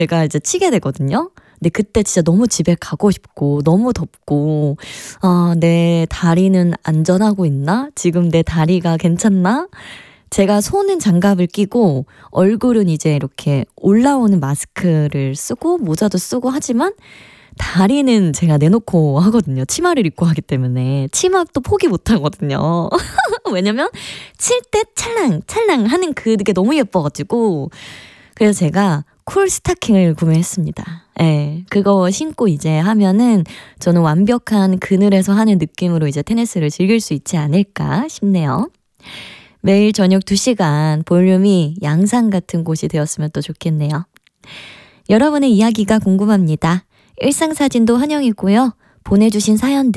제가 이제 치게 되거든요. 근데 그때 진짜 너무 집에 가고 싶고 너무 덥고 내 다리는 안전하고 있나? 지금 내 다리가 괜찮나? 제가 손은 장갑을 끼고 얼굴은 이제 이렇게 올라오는 마스크를 쓰고 모자도 쓰고 하지만 다리는 제가 내놓고 하거든요. 치마를 입고 하기 때문에. 치마도 포기 못 하거든요. 왜냐면 칠 때 찰랑찰랑 하는 그게 너무 예뻐가지고. 그래서 제가 쿨 스타킹을 구매했습니다. 예, 그거 신고 이제 하면은 저는 완벽한 그늘에서 하는 느낌으로 이제 테니스를 즐길 수 있지 않을까 싶네요. 매일 저녁 2시간 볼륨이 양산 같은 곳이 되었으면 또 좋겠네요. 여러분의 이야기가 궁금합니다. 일상사진도 환영이고요. 보내주신 사연들